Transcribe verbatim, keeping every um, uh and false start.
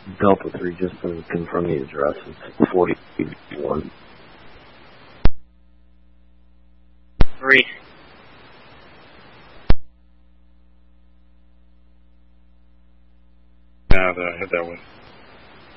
Delta three, just to confirm the address. It's forty-one. Three. Yeah, I had that one.